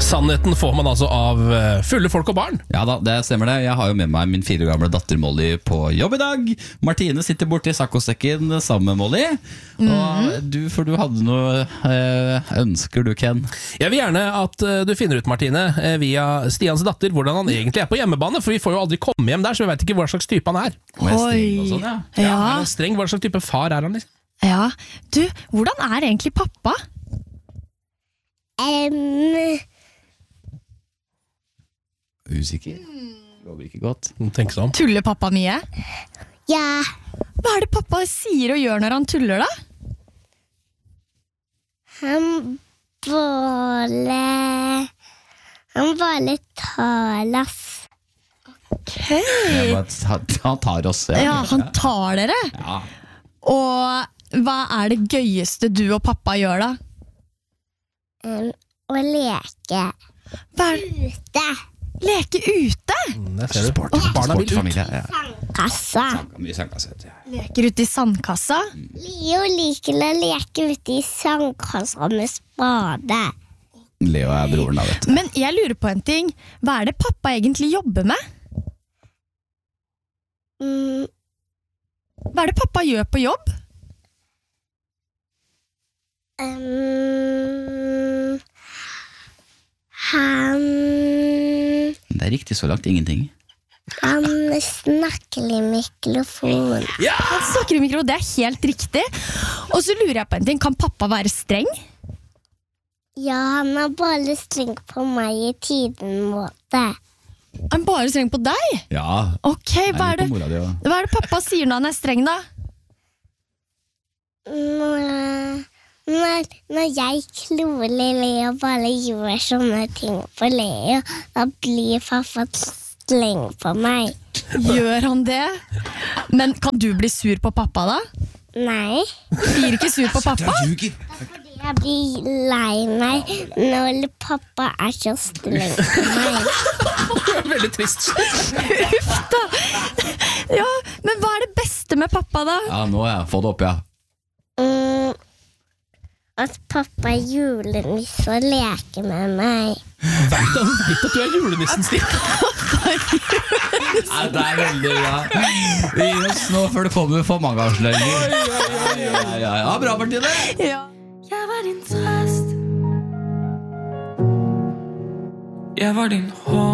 Sannheten får man altså av fulle folk og barn. Ja da, det stemmer det. Jeg har jo med meg min 4 år gamle datter Molly på jobb i dag. Martine sitter borte i saccosekken sammen med Molly. Og du hadde noe ønsker du, Ken? Jeg vil gjerne at du finner ut, Martine, via Stians datter, hvordan han egentlig er på hjemmebane. For vi får jo aldri komme hjem der, så vi vet ikke hva slags type han er. Og jeg streng og sånn, ja. Er han streng? Hva slags type far er han liksom? Ja, du, hvordan er egentlig pappa? Usikker. Lover ikke godt. Tenk sånn. Tuller pappa mye? Ja, Hva er det pappa sier og gjør når han tuller da? han bare tar oss. Han tar oss. Ja, han tar dere. Ja. Og hva er det gøyeste du og pappa gjør da? Å leke Hva er det? ute. Leke ute? Det ser du. Barna vil ut. Sportfamilie, ja. Kassa. Mye sandkasse, ja. Leker ute i sandkassa? Leo liker å leke ute i sandkassa med spade. Leo er broren da, vet du. Men jeg lurer på en ting. Hva er det pappa egentlig jobber med? Hva er det pappa gjør på jobb? Han Det er riktig så langt ingenting. snakker i mikrofon. Han snakker i mikro, det er helt riktig. Og så lurer jeg på en ting. Kan pappa være streng? Ja, han er bare streng på meg i tiden måte. Er han bare streng på deg? Ja, Ok, hva er det pappa sier når han er streng da? Når jeg klorer Leo bare gjør sånne ting på Leo, da blir pappa streng på meg. Gjør han det? Men kan du bli sur på pappa da? Nei, Blir ikke sur på pappa? jeg blir lei meg når pappa er så streng på meg. Veldig trist. Uff da. Ja, men hva er det beste med pappa da? Ja, nå har jeg fått det opp, ja. At pappa er julenisse og leker med meg. Vet at du er julenissen, Stian. Nei, det er veldig bra. Vi gir oss nå før det kommer for mange avsløringer. Ja, bra, Martine. Ja. Jeg var din trøst. Jeg var din hånd.